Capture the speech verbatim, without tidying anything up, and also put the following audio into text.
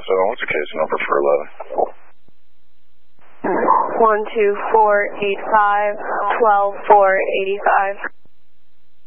seven, what's the case number for eleven? one two four eight five, twelve four eighty-five.